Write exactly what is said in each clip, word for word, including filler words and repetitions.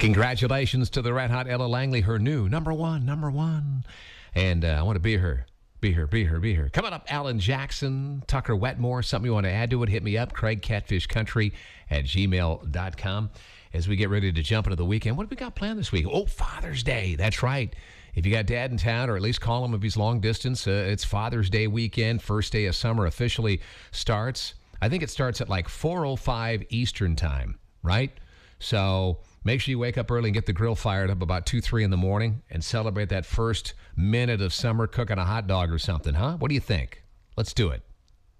Congratulations to the Red Hot Ella Langley, her new number one, number one. And uh, I want to be her. Be here, be here, be here. Coming up, Alan Jackson, Tucker Wetmore. Something you want to add to it, hit me up, Craig Catfish Country at gmail dot com. As we get ready to jump into the weekend, what have we got planned this week? Oh, Father's Day. That's right. If you got dad in town, or at least call him if he's long distance, uh, it's Father's Day weekend. First day of summer officially starts. I think it starts at like four oh five Eastern time, right? So make sure you wake up early and get the grill fired up about two, three in the morning and celebrate that first minute of summer cooking a hot dog or something, huh? What do you think? Let's do it.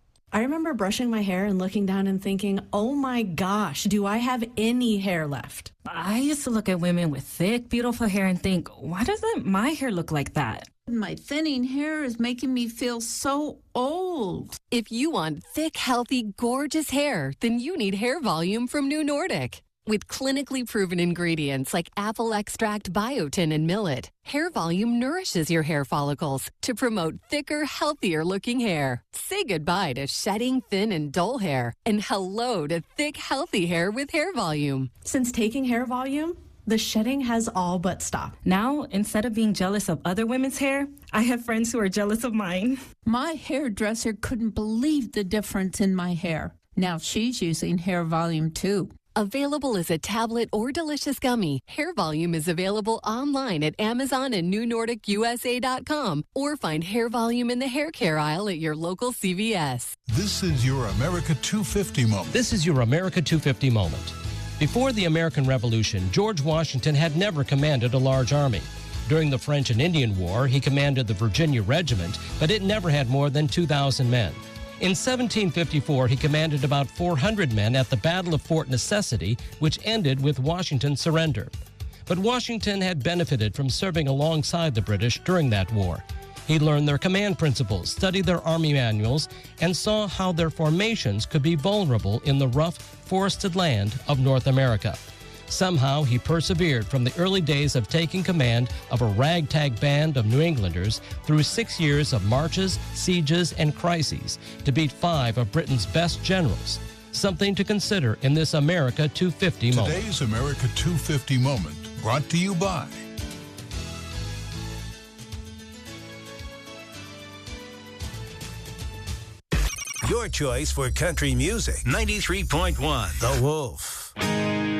I remember brushing my hair and looking down and thinking, oh my gosh, do I have any hair left? I used to look at women with thick, beautiful hair and think, why doesn't my hair look like that? My thinning hair is making me feel so old. If you want thick, healthy, gorgeous hair, then you need Hair Volume from New Nordic. With clinically proven ingredients like apple extract, biotin, and millet, Hair Volume nourishes your hair follicles to promote thicker, healthier-looking hair. Say goodbye to shedding, thin, and dull hair, and hello to thick, healthy hair with Hair Volume. Since taking Hair Volume, the shedding has all but stopped. Now, instead of being jealous of other women's hair, I have friends who are jealous of mine. My hairdresser couldn't believe the difference in my hair. Now she's using Hair Volume too. Available as a tablet or delicious gummy, Hair Volume is available online at Amazon and New Nordic U S A dot com, or find Hair Volume in the hair care aisle at your local C V S. This is your America two fifty moment. This is your America two fifty moment. Before the American Revolution, George Washington had never commanded a large army. During the French and Indian War, he commanded the Virginia Regiment, but it never had more than two thousand men. In seventeen fifty-four, he commanded about four hundred men at the Battle of Fort Necessity, which ended with Washington's surrender. But Washington had benefited from serving alongside the British during that war. He learned their command principles, studied their army manuals, and saw how their formations could be vulnerable in the rough, forested land of North America. Somehow, he persevered from the early days of taking command of a ragtag band of New Englanders through six years of marches, sieges, and crises to beat five of Britain's best generals. Something to consider in this America two fifty moment. Today's America two fifty moment, brought to you by your choice for country music. ninety-three point one The Wolf.